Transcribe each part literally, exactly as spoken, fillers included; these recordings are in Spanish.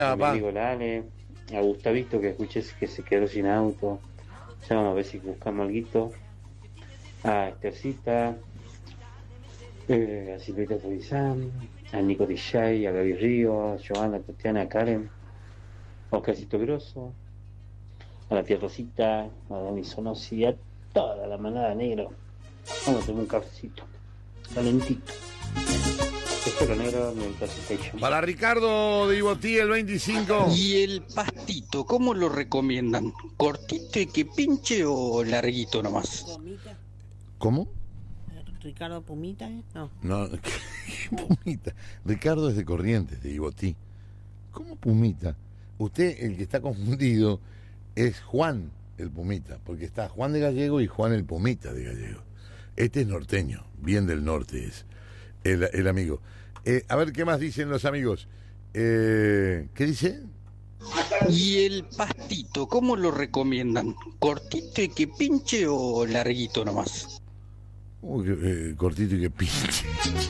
a a mi pa. amigo Lale, a Gustavito que escuché que se quedó sin auto. Ya vamos a ver si buscamos algo. A Estercita, eh, a Silvita Turizán, a Nico D J, a Gaby Río, a Joana, a Tatiana, a Karen, a Oscarcito Grosso, a la tía Rosita, a Dani Sonosi, a toda la manada negro. Vamos a tomar un cafecito, calentito. Espero negro, mi clasification. Para Ricardo de Ibotí, el veinticinco. ¿Y el pastito, cómo lo recomiendan? ¿Cortito y que pinche o larguito nomás? ¿Pumita? ¿Cómo? ¿Ricardo Pumita? ¿Eh? No. No, ¿qué Pumita? Ricardo es de Corrientes, de Ibotí. ¿Cómo Pumita? Usted, el que está confundido, es Juan el Pumita, porque está Juan de Gallego y Juan el Pumita de Gallego. Este es norteño, bien del norte es el, el amigo. Eh, a ver, ¿qué más dicen los amigos? Eh, ¿Qué dice? ¿Y el pastito, cómo lo recomiendan? ¿Cortito y que pinche o larguito nomás? Uy, eh, cortito y que pinche.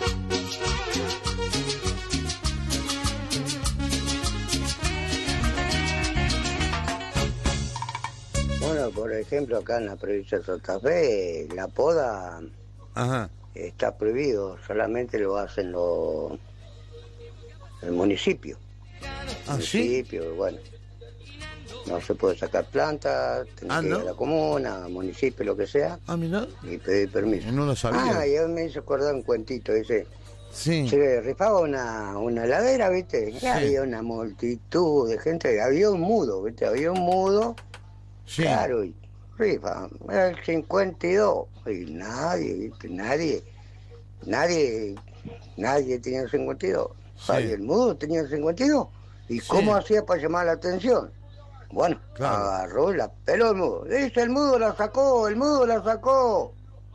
Bueno, por ejemplo, acá en la provincia de Santa Fe, la poda Ajá. está prohibido, solamente lo hacen los el municipio. ¿Ah, sí? municipio, bueno. No se puede sacar plantas, tiene Ah, que ir ¿no? a la comuna, municipio, lo que sea, Ah, mira. y pedir permiso. No lo sabía. Ah, y a mí me hizo acordar un cuentito, dice, Sí. se rifaba una, una heladera, ¿viste? Y Sí. había una multitud de gente, había un mudo, ¿viste? Había un mudo, Sí. claro, y rifa, era el cincuenta y dos, y nadie, ¿viste? Nadie, nadie, nadie tenía el cincuenta y dos. Sí. Ay, el mudo tenía el cincuenta y dos. ¿Y Sí. cómo hacía para llamar la atención? Bueno, Claro. agarró y la peló el mudo. Dice, el mudo la sacó, el mudo la sacó.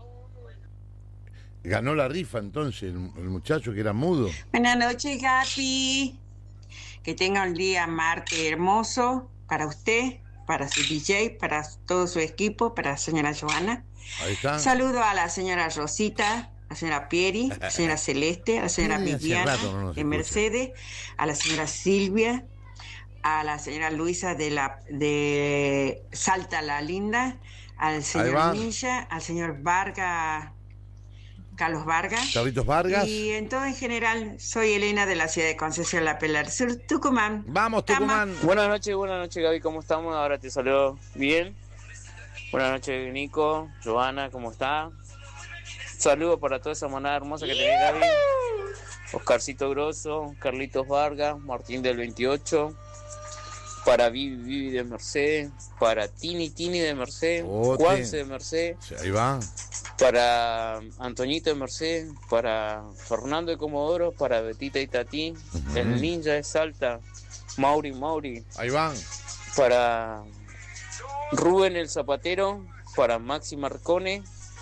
Ganó la rifa entonces el, el muchacho que era mudo. Buenas noches, Gapi. Que tenga un día martes hermoso para usted, para su D J, para todo su equipo, para la señora Joana. Ahí está. Saludo a la señora Rosita, a la señora Pieri, a la señora Celeste, a la señora Sí, hace Viviana rato no nos de escucha. Mercedes, a la señora Silvia, a la señora Luisa de la de Salta la Linda, al va. señor Ninja, al señor Vargas, Carlos Vargas. Carlitos Vargas. Y en todo en general, soy Elena de la ciudad de Concepción La Pelar Sur, Tucumán. Vamos, Tucumán. Buenas noches, buenas noches, Gaby, ¿cómo estamos? Ahora te saludo bien. Buenas noches, Nico, Joana, ¿cómo está? Saludos para toda esa monada hermosa que tenés, Gaby. Oscarcito Grosso, Carlitos Vargas, Martín del veintiocho, para Vivi, Vivi de Mercedes, para Tini, Tini de Mercedes, Ote. Juanse de Mercedes, Sí, ahí va. para Antoñito de Mercedes, para Fernando de Comodoro, para Betita y Tati, Ujú. el Ninja de Salta, Mauri, Mauri, Ahí van. para Rubén el Zapatero, para Maxi Marcone.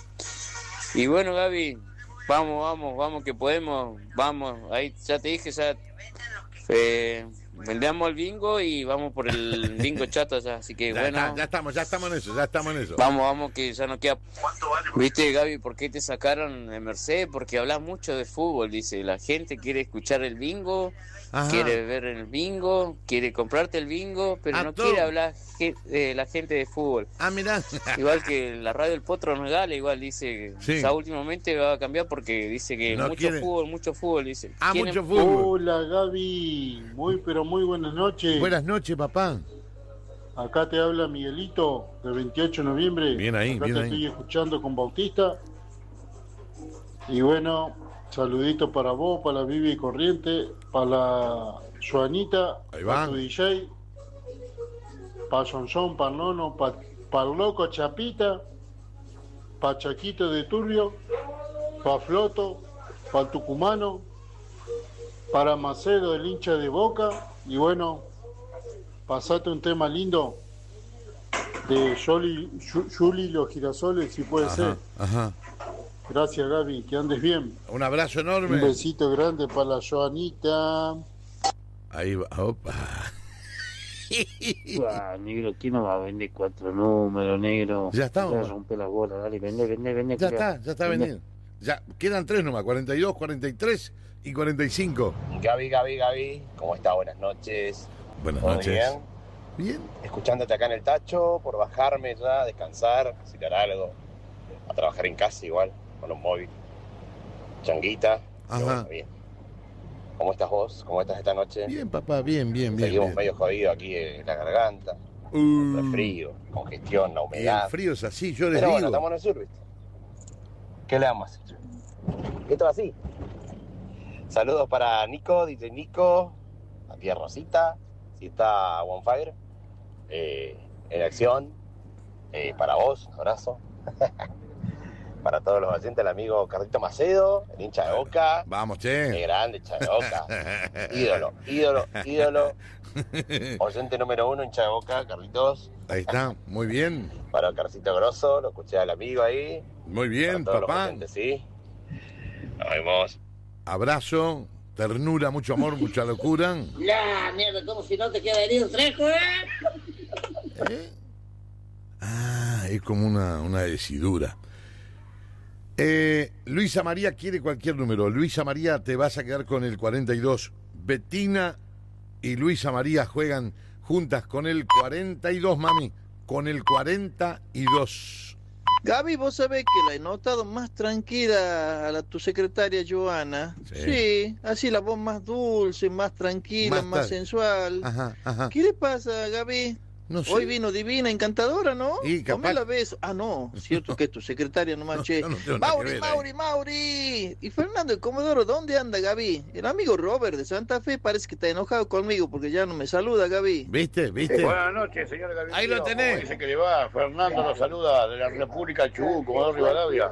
Y bueno, Gaby, vamos, vamos, vamos que podemos, vamos, ahí ya te dije, ya eh, vendamos el bingo y vamos por el bingo chato ya, así que Ya, bueno, está, ya estamos, ya estamos en eso, ya estamos en eso. vamos, vamos que ya no queda. Viste, Gaby, ¿por qué te sacaron de Mercedes? Porque hablas mucho de fútbol, dice, la gente quiere escuchar el bingo, Ajá. quiere ver el bingo, quiere comprarte el bingo, pero A no todo. quiere hablar ge- eh, la gente de fútbol. Ah, mirá. Igual que la radio del Potro no gala, igual dice, Sí. ya últimamente va a cambiar porque dice que No mucho quiere. fútbol, mucho fútbol, dice. Ah, Quieren- mucho fútbol. Hola Gaby, muy pero muy buenas noches. Buenas noches, papá. Acá te habla Miguelito del veintiocho de noviembre. Bien ahí, Acá bien te ahí. estoy escuchando con Bautista. Y bueno, saludito para vos, para la Vivi Corriente, para la Joanita, Ahí para van. tu D J, para Sonson, para Nono, para, para el loco Chapita, para Chaquito de Turbio, para Floto, para el Tucumano, para Macedo, el hincha de Boca. Y bueno, pasate un tema lindo de Juli, Juli los girasoles, si puede Ajá, ser. ajá. Gracias, Gaby, que andes bien. Un abrazo enorme. Un besito grande para la Joanita. Ahí va, opa. Ah, negro, ¿quién no va a vender cuatro números, negro? Ya estamos. Ya rompe la bola, dale, vende, vende, vende. Ya culiao. está, ya está Vende. vendido. Ya, quedan tres nomás, cuarenta y dos, cuarenta y tres y cuarenta y cinco. Gaby, Gaby, Gaby, ¿cómo está? Buenas noches. Buenas ¿Todo noches. bien? Bien. Escuchándote acá en el tacho, por bajarme ya, a descansar, cocinar algo, a trabajar en casa igual, con un móvil. Changuita. Ajá. Pero bueno, bien. ¿Cómo estás vos? ¿Cómo estás esta noche? Bien, papá, bien, bien, bien. Seguimos bien. medio jodidos aquí en la garganta. Uh, El frío, congestión, la humedad. el frío es así, yo les Pero digo. bueno, estamos en el sur, ¿viste? ¿Qué le vamos a hacer? Esto es así. Saludos para Nico, dice Nico, a tía Rosita, si está on fire, eh, en acción, eh, para vos, abrazo. Para todos los oyentes, el amigo Carlito Macedo, el hincha de Boca. Vamos, che. Qué grande, hincha de Boca. Ídolo, ídolo, ídolo. Oyente número uno, hincha de Boca, Carlitos. Ahí está, muy bien. Para Carcito Grosso, lo escuché al amigo ahí. Muy bien, Para todos papá. los oyentes, ¿sí? Nos vemos. Abrazo, ternura, mucho amor, mucha locura. La mierda, como si no te queda herido Trejo, ¿eh? ¿Eh? Ah, es como una, una decidura. Eh, Luisa María quiere cualquier número. Luisa María, te vas a quedar con el cuarenta y dos. Betina y Luisa María juegan juntas con el cuarenta y dos, mami. Con el cuarenta y dos. Gaby, vos sabés que la he notado más tranquila a la, tu secretaria Joana. Sí. Sí, así la voz más dulce, más tranquila, Más más, tal- sensual. Ajá, ajá. ¿Qué le pasa, Gaby? No sé. Hoy vino divina, encantadora, ¿no? Y capaz- ¿Cómo la ves? Ah, no, cierto que es tu secretaria nomás, che. yo no tengo nada que Mauri, ver Mauri, Mauri. Y Fernando, el Comodoro, ¿dónde anda, Gaby? El amigo Robert de Santa Fe parece que está enojado conmigo porque ya no me saluda, Gaby. ¿Viste? ¿Viste? Buenas noches, señor Gabriel. Ahí lo tenés. ¿Cómo dice que le va? Fernando lo saluda de la República Chubut, Comodoro Rivadavia.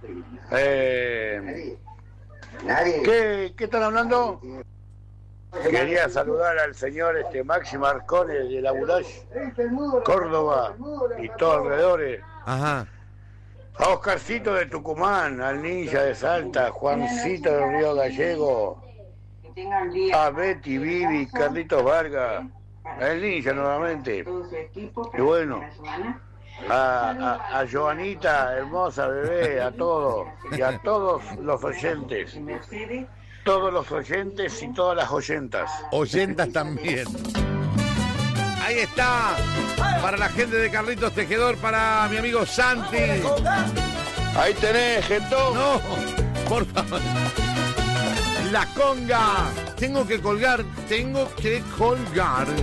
Eh, ¿qué, ¿Qué están hablando? Quería saludar al señor este Maxi Marcone de la Bulash, Córdoba y todos alrededores. Ajá. A Oscarcito de Tucumán, al Ninja de Salta, Juancito del Río Gallego, a Betty, Vivi, Carlitos Vargas, el Ninja nuevamente. Y bueno, a, a, a Joanita, hermosa bebé, a todos y a todos los oyentes. Todos los oyentes y todas las oyentas. Oyentas también. Ahí está. Para la gente de Carlitos Tejedor, para mi amigo Santi. Ahí tenés, Gentón. No, por favor. La conga. Tengo que colgar, tengo que colgar.